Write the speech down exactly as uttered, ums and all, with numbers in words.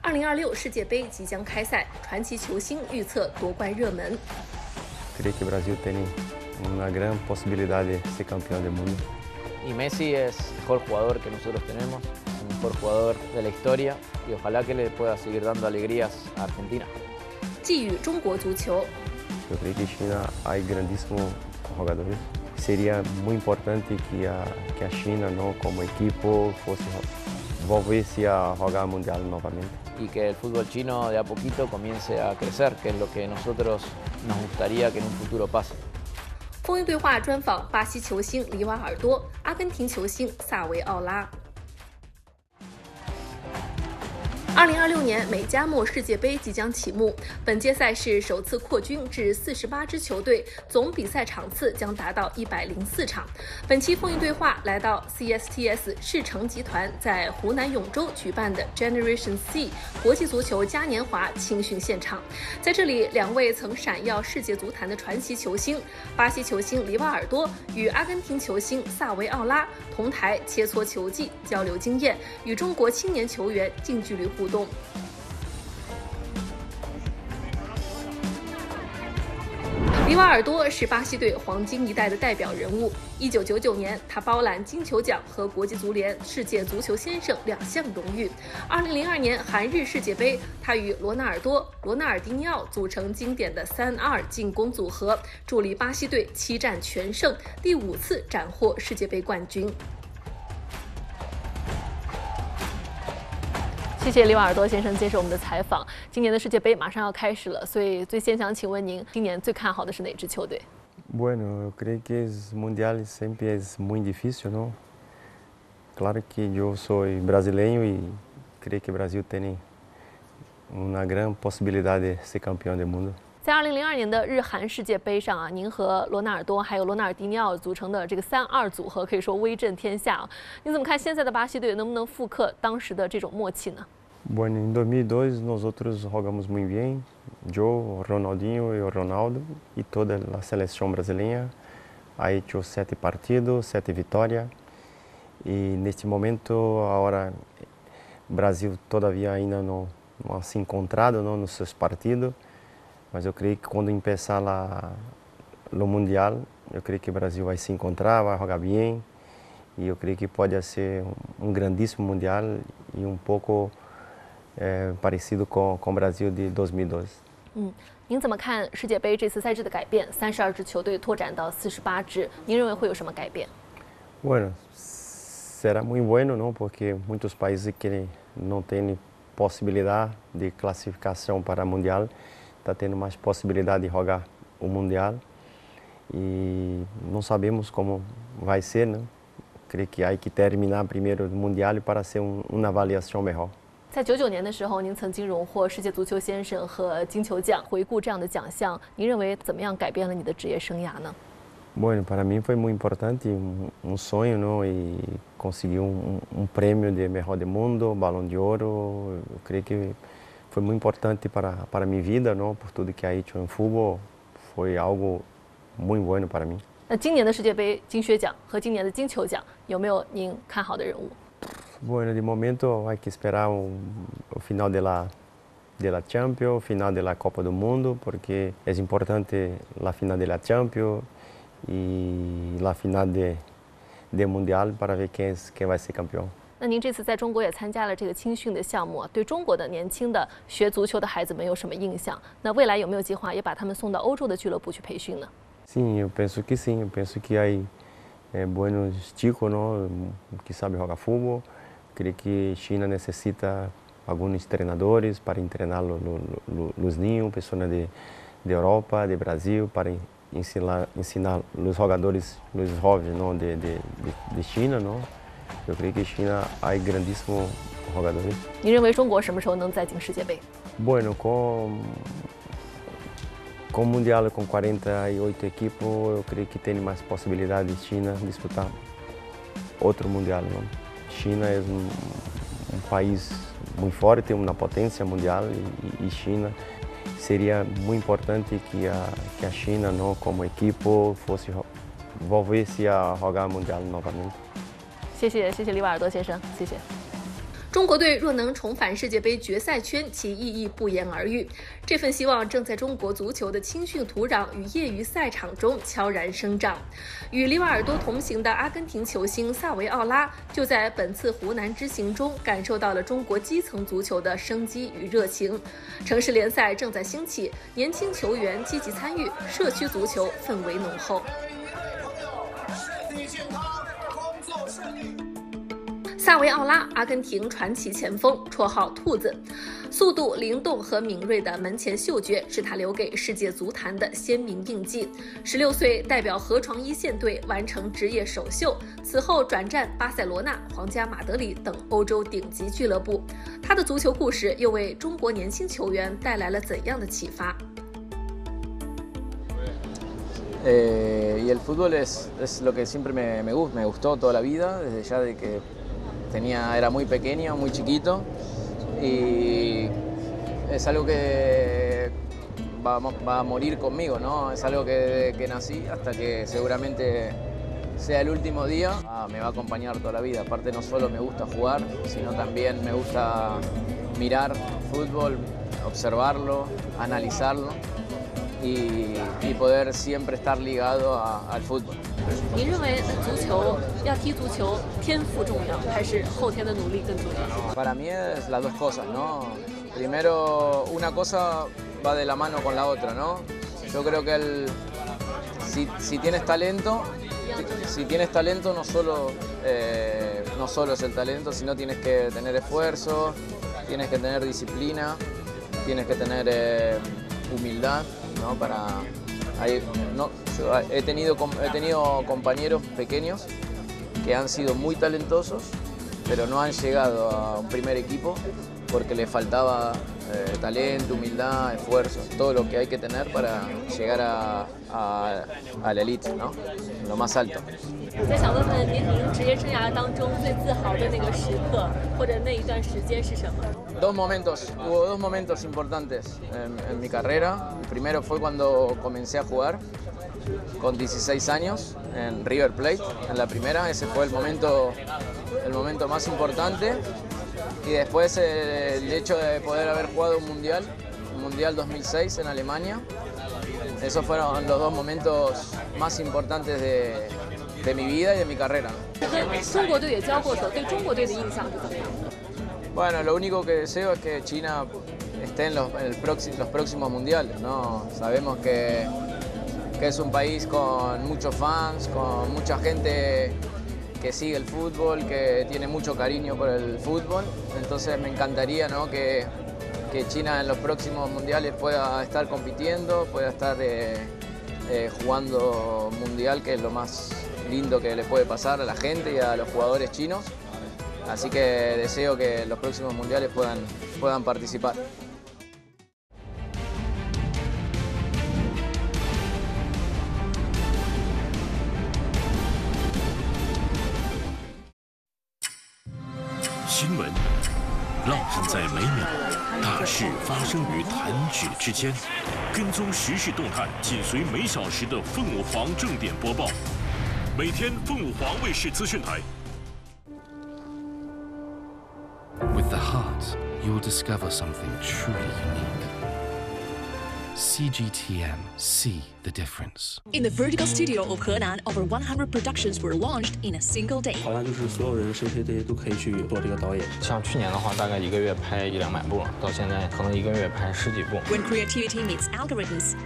二零二六世界杯即将开赛，传奇球星预测夺冠热门。 Creio que o Brasil tem uma grande possibilidade de ser campeão do mundo. Y Messi es el mejor jugador que nosotros tenemos, el mejor jugador de la historia y ojalá que le pueda seguir dando alegrías a Argentina. 寄予中国足球， Eu creio que a China há grandíssimos jogadores. Seria muito importante que a que a China, não, como equipo, fosse volvesse a jogar mundial novamente. Y que el fútbol chino de a poquito comience a crecer, que es lo que nosotros nos gustaría que en un futuro pase. 风云对话专访巴西球星里瓦尔多、阿根廷球星萨维奥拉。二零二六年美加墨世界杯即将启幕，本届赛事首次扩军至四十八支球队，总比赛场次将达到一百零四场。本期风云对话来到 C S T S 世诚集团在湖南永州举办的 Generation C 国际足球嘉年华青训现场，在这里，两位曾闪耀世界足坛的传奇球星，巴西球星里瓦尔多与阿根廷球星萨维奥拉同台切磋球技，交流经验，与中国青年球员近距离互动。互动。里瓦尔多是巴西队黄金一代的代表人物。一九九九年，他包揽金球奖和国际足联世界足球先生两项荣誉。二零零二年韩日世界杯，他与罗纳尔多、罗纳尔迪尼奥组成经典的三二进攻组合，助力巴西队七战全胜，第五次斩获世界杯冠军。谢谢里瓦尔多先生接受我们的采访。今年的世界杯马上要开始了，所以最先想请问您，今年最看好的是哪支球队？ Bueno, eu creio que os mundiais sempre é muito difícil, não? Claro que eu sou brasileiro e creio que o Brasil tem uma grande possibilidade de ser campeão do mundo. 在二零零二年的日韩世界杯上啊，您和罗纳尔多还有罗纳尔迪尼奥组成的这个三二组合可以说威震天下啊。你怎么看现在的巴西队能不能复刻当时的这种默契呢？ Bueno, em dois mil e dois nós outros jogamos muito bem, eu, Ronaldinho e o Ronaldo e toda a seleção brasileira. Aí tinha sete partidos, sete vitórias e neste momento agora o Brasil todavia ainda não, não se encontrado não, nos seus partidos. Mas eu creio que quando começar lá no Mundial, eu creio que o Brasil vai se encontrar, vai jogar bem. E eu creio que pode ser um grandíssimo Mundial e um pouco é, parecido com, com o Brasil de dois mil e dois. 嗯，您怎么看世界杯这次赛制的改变？三十二支球队拓展到四十八支，您认为会有什么改变？ Bueno, será muito bueno, não? Porque muitos países que não têm possibilidade de classificação para o Mundial está tendo mais possibilidade de jogar o Mundial e não sabemos como vai ser, né? Creio que há que terminar primeiro o Mundial para ser um, uma avaliação melhor. 在九九年的时候，您曾经荣获世界足球先生和金球奖。回顾这样的奖项，您认为怎么样改变了你的职业生涯呢？ Bueno, para mim foi muito importante, um, um sonho, não? E conseguir um, um prêmio de melhor do mundo, Balão de Ouro. Eu creio que foi muito importante para para minha vida, não? Por tudo que aí tinha no futebol, foi algo muito bueno para mim. 那今年的世界杯金靴奖和今年的金球奖有没有您看好的人物？ Bueno, de momento vai que esperar o, o final de la de la Champions, final de la Copa do Mundo, porque é importante a final de la Champions e a final de de Mundial para ver quem quem vai ser campeão. 那您这次在中国也参加了这个青训的项目，对中国的年轻的学足球的孩子们有什么印象？那未来有没有计划也把他们送到欧洲的俱乐部去培训呢？ Sim, eu penso que sim. Eu penso que aí é buenos chicos, não, que sabem jogar futebol. Creio que China necessita alguns treinadores para treinar os ninhos, pessoas de de Europa, de Brasil, para ensinar ensinar os jogadores, os jovens, não, de de de China, não. Eu creio que China há grandíssimos jogadores. 您认为中国什么时候能再进世界杯？ Bueno, com com o Mundial com quarenta e oito equipes, eu creio que tem mais possibilidade de China disputar outro Mundial, não? China é um, um país muito forte, uma potência mundial e, e China seria muito importante que a que a China, não, como equipe, fosse volvesse a jogar Mundial novamente. 谢谢谢谢里瓦尔多先生，谢谢。 中国队若能重返世界杯决赛圈，其意义不言而喻。这份希望正在中国足球的青训土壤与业余赛场中悄然生长。与里瓦尔多同行的阿根廷球星萨维奥拉，就在本次湖南之行中感受到了中国基层足球的生机与热情。城市联赛正在兴起，年轻球员积极参与，社区足球氛围浓厚。萨维奥拉，阿根廷传奇前锋，绰号兔子，速度、灵动和敏锐的门前嗅觉是他留给世界足坛的鲜明印记。十六岁代表河床一线队完成职业首秀，此后转战巴塞罗那、皇家马德里等欧洲顶级俱乐部。他的足球故事又为中国年轻球员带来了怎样的启发？ Eh, y el fútbol es, es lo que siempre me, me, gust, me gustó toda la vida, desde ya de que tenía, era muy pequeño, muy chiquito, y es algo que va, va a morir conmigo, ¿no? Es algo que desde que nací hasta que seguramente sea el último día, ah, me va a acompañar toda la vida. Aparte no solo me gusta jugar, sino también me gusta mirar fútbol, observarlo, analizarlo. Y, y poder siempre estar ligado a, al fútbol. 您认为足球要踢足球，天赋重要还是后天的努力更重要 ？Para mí es las dos cosas, ¿no? Primero, una cosa va de la mano con la otra, ¿no? Yo creo que el, si, si tienes talento, si tienes talento no solo, eh, no solo es el talento, sino tienes que tener esfuerzo, tienes que tener disciplina, tienes que tener eh, humildad. ¿No? Para, hay, no, yo he, tenido, he tenido compañeros pequeños que han sido muy talentosos, pero no han llegado a un primer equipo porque les faltaba eh, talento, humildad, esfuerzo, todo lo que hay que tener para llegar a, a, a la elite, ¿no? Lo más alto. 我想问问您，您职业生涯当中最自豪的那个时刻，或者那一段时间是什么 ？Dos momentos, hubo dos momentos importantes en, en mi carrera. El primero fue cuando comencé a jugar con dieciséis años en River Plate, en la primera. Ese fue el momento, el momento más importante. Y después eh, el hecho de poder haber jugado un mundial, un mundial dos mil seis en Alemania. Esos fueron los dos momentos más importantes de, de mi vida y de mi carrera. Bueno, lo único que deseo es que China esté en los, en el próximo, los próximos mundiales, ¿no? Sabemos que, que es un país con muchos fans, con mucha gente que sigue el fútbol, que tiene mucho cariño por el fútbol. Entonces me encantaría, ¿no? que, que China en los próximos mundiales pueda estar compitiendo, pueda estar eh, eh, jugando mundial, que es lo más lindo que le puede pasar a la gente y a los jugadores chinos. Así que deseo que en los próximos mundiales puedan, puedan participar. 新闻烙印在每秒，大事发生于弹指之间，跟踪时事动态，紧随每小时的凤舞凰正点播报。每天凤舞凰卫视资讯台。 With the heart, you'll discover something truly unique. C G T M, see the difference. In the vertical studio of Henan, over one hundred productions were launched in a single day. 好像就是所有人谁谁谁都可以去做这个导演。 像去年的话，大概一个月拍一两百部，到现在可能一个月拍十几部。 When creativity meets algorithms,